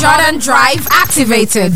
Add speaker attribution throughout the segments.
Speaker 1: Jordan Drive activated.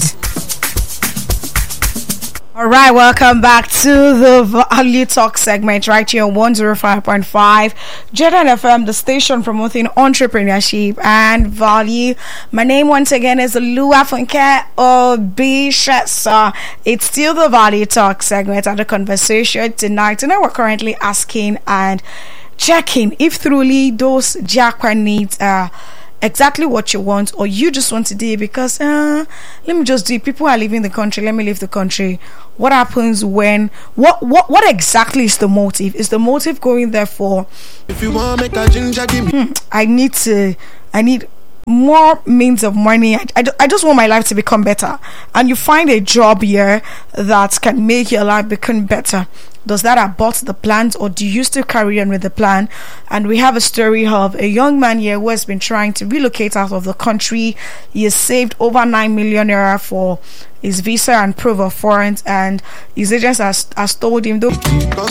Speaker 2: All right, welcome back to the Value Talk segment right here on 105.5 Jordan FM, the station promoting entrepreneurship and value. My name once again is Lua Funke Obishesa. It's still the Value Talk segment and the conversation tonight. Tonight we're currently asking and checking if truly those Jaqua needs are exactly what you want, or you just want to do it because let me just do it. People are leaving the country, let me leave the country. What happens when what exactly is the motive? Is the motive going there for if you want make a ginger give me I need more means of money. I just want my life to become better, and you find a job here that can make your life become better. Does that abort the plans, or do you still carry on with the plan? And we have a story of a young man here who has been trying to relocate out of the country. He has saved over 9 million naira for his visa and proof of funds, and his agents has told him, don't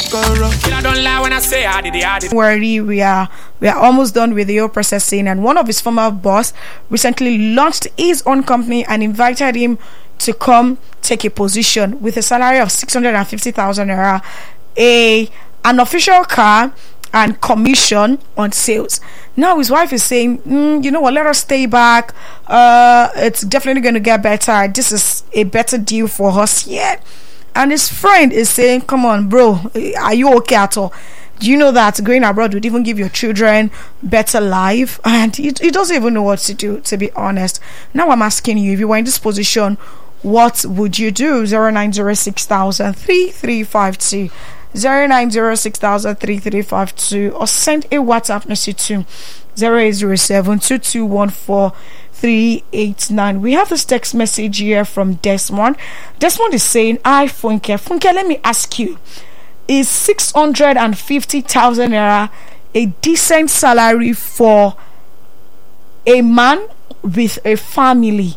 Speaker 2: worry, we are almost done with the whole processing. And one of his former boss recently launched his own company and invited him to come take a position with a salary of 650,000 naira, an official car, and commission on sales. Now his wife is saying, you know what, let us stay back. It's definitely going to get better. This is a better deal for us here. And his friend is saying, come on, bro, are you okay at all? Do you know that going abroad would even give your children better life? And he doesn't even know what to do, to be honest. Now I'm asking you, if you were in this position, what would you do? 0906-3352 0906-3352, or send a WhatsApp message to 0807-2214-389. We have this text message here from Desmond. Desmond is saying, "Hi Funke, let me ask you, is 650,000 naira a decent salary for a man with a family?"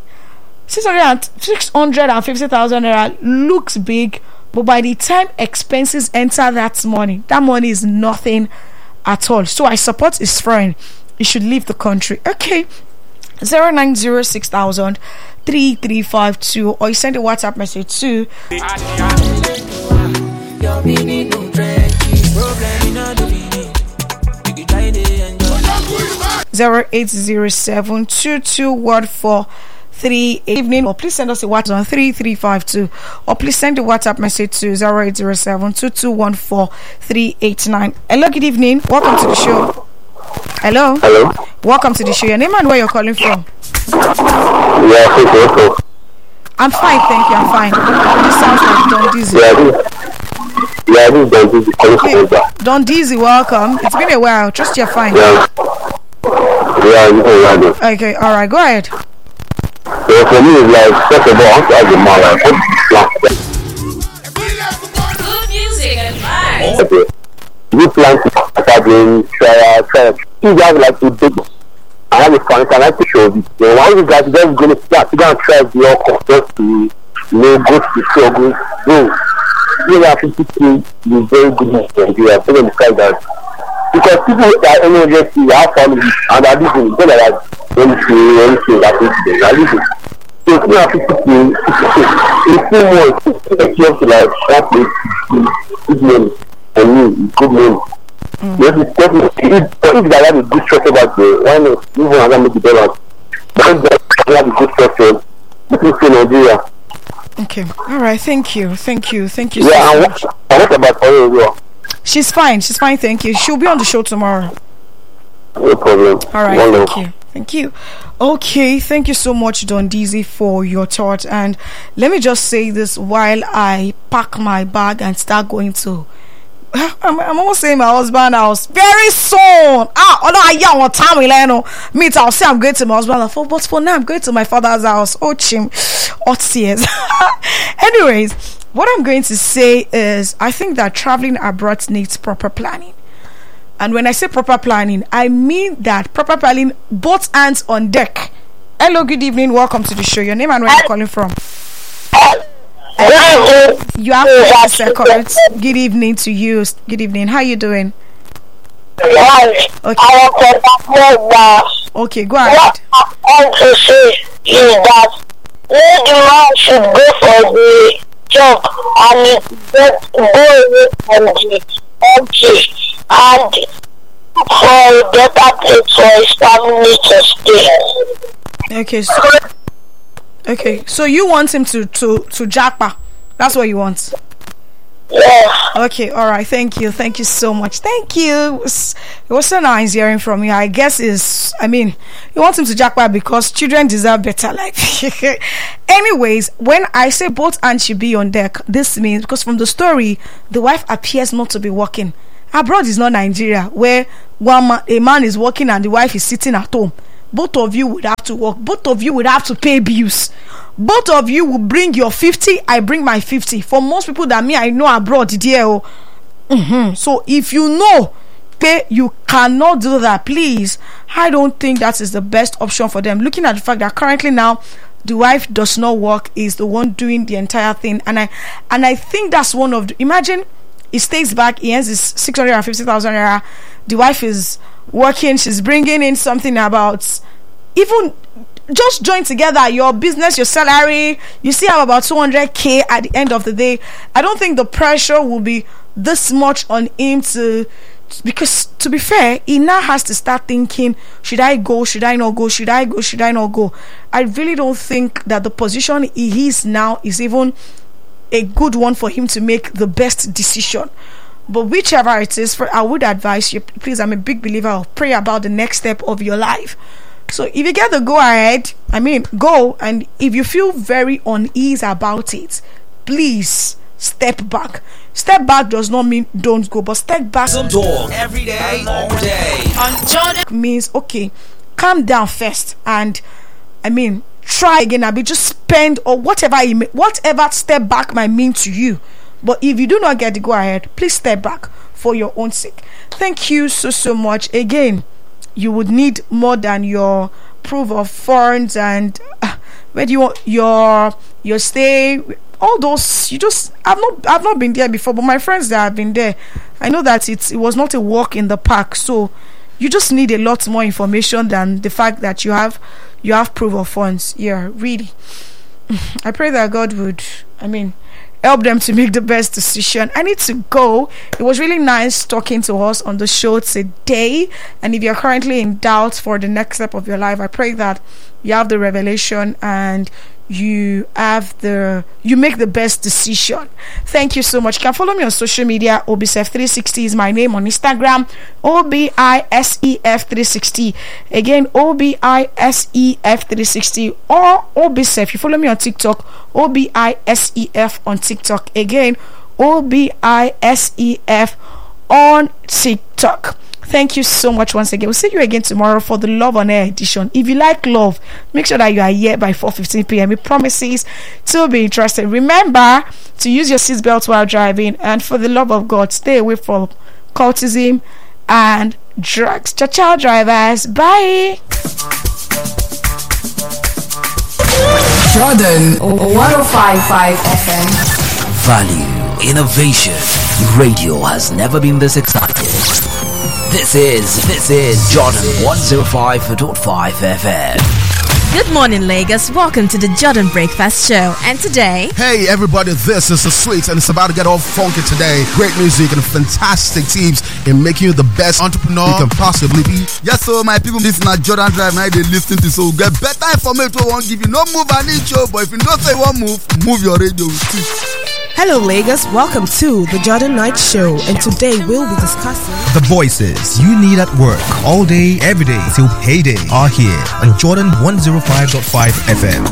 Speaker 2: 650,000 naira looks big, but by the time expenses enter that money is nothing at all. So I support his friend. He should leave the country. Okay, 0906-3352, or you send a WhatsApp message to 0807-2214-3 evening, or please send us a WhatsApp on 3352, or please send a WhatsApp message to 0807-2214-389. Hello, good evening, welcome to the show. Hello, welcome to the show. Your name and where you're calling from? I'm fine, thank you. I'm fine. This sounds like Don Dizzy.
Speaker 3: This is Don Dizzy.
Speaker 2: Okay. Don Dizzy, welcome. It's been a while. Trust you're fine. Okay, all right, go ahead.
Speaker 3: So for me, it's like, first of all, I want to ask the man,
Speaker 1: Good music and vibes.
Speaker 3: okay. You plan to start doing trial. You guys like to big. I have a fun, I like to show you. One of you guys is just going to start to go and try the all just to, go to the struggle. Go. You have 50K, you're very good in Nigeria. So then decide that. Because people that only just see our families and are living, they are like, anything that is there, are living. So if you have 50K, it's still more, it's just like, that place, good money, and me, good money. Yes, it's definitely, if they have a good structure back there, why not? Even as I make the balance. Because they have a good structure, let me say Nigeria.
Speaker 2: Okay, all right, thank you so
Speaker 3: Yeah,
Speaker 2: much.
Speaker 3: and what about Oyo?
Speaker 2: She's fine, thank you. She'll be on the show tomorrow.
Speaker 3: No problem.
Speaker 2: All right, thank you. Okay, thank you so much, Don Dizzy, for your thoughts. And let me just say this while I pack my bag and start going to I'm almost saying my husband's house very soon. What time meet, I'll say I'm going to my husband's house, but for now I'm going to my father's house. Oh chim, hot tears. Anyways, what I'm going to say is, I think that traveling abroad needs proper planning. And when I say proper planning, I mean that proper planning, both hands on deck. Hello, good evening, welcome to the show. Your name and where you're calling from? You have 30 seconds. Good evening to you. Good evening. How you doing?
Speaker 4: Okay.
Speaker 2: Okay, go ahead.
Speaker 4: is that when the man should go for the job and he go away from the country and for a better place for his family to stay.
Speaker 2: So you want him to japa? That's what you want?
Speaker 4: Yeah.
Speaker 2: Okay, all right. Thank you so much. Thank you. It was so nice hearing from you. I guess you want him to jackpot because children deserve better life. Anyways, when I say both hands should be on deck, this means because from the story, the wife appears not to be working. Abroad is not Nigeria, where a man is working and the wife is sitting at home. Both of you would have to work. Both of you would have to pay bills. Both of you will bring your 50, I bring my 50. For most people that I know abroad, so if you know you cannot do that, please, I don't think that is the best option for them. Looking at the fact that currently now the wife does not work, is the one doing the entire thing, and I think that's one of the, imagine he stays back, he earns his 650,000 naira, the wife is working, she's bringing in something about, even just join together your business, your salary, you see have about 200k at the end of the day. I don't think the pressure will be this much on him because to be fair, he now has to start thinking, should I go, should I not go, should I go, should I not go. I really don't think that the position he is now is even a good one for him to make the best decision. But whichever it is, I would advise you, please, I'm a big believer of pray about the next step of your life. So if you get the go ahead, go, and if you feel very uneasy about it, please step back. Step back does not mean don't go, but step back
Speaker 5: some talk every day, all day
Speaker 1: on Jordan
Speaker 2: means okay, calm down first, and try again. Just spend or whatever step back might mean to you. But if you do not get the go ahead, please step back for your own sake. Thank you so much. Again, you would need more than your proof of funds and where do you want your stay, all those. I've not been there before, but my friends that have been there, I know that it was not a walk in the park. So you just need a lot more information than the fact that you have proof of funds. Yeah, really. I pray that God would help them to make the best decision. I need to go. It was really nice talking to us on the show today. And if you're currently in doubt for the next step of your life, I pray that you have the revelation and you make the best decision. Thank you so much. You can follow me on social media. Obisef360 is my name on Instagram. OBISEF360. Again, OBISEF360 or Obisef. You follow me on TikTok. OBISEF on TikTok. Again, OBISEF on TikTok. Thank you so much once again. We'll see you again tomorrow for the Love on Air edition. If you like love, make sure that you are here by 4:15 p.m. It promises to be interesting. Remember to use your seatbelt while driving, and for the love of God, stay away from cultism and drugs. Ciao, drivers. Bye.
Speaker 1: Jordan 105.5 FM.
Speaker 5: Value, innovation. Radio has never been this excited. This is Jordan 105.5 FM.
Speaker 6: Good morning, Lagos. Welcome to the Jordan Breakfast Show. And today...
Speaker 7: Hey, everybody, this is The Sweets, and it's about to get all funky today. Great music and fantastic tips in making you the best entrepreneur you can possibly be.
Speaker 8: Yes, so my people, this is not Jordan Drive. Now they listen to so get better information. Won't give you no move an inch, but if you don't say one move your radio too.
Speaker 9: Hello, Lagos. Welcome to the Jordan Night Show, and today we'll be discussing
Speaker 10: the voices you need at work all day, every day till payday are here on Jordan 105.5 FM.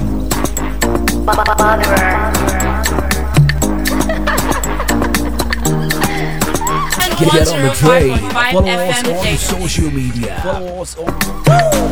Speaker 5: Get on the train. Follow us on social media. Follow us on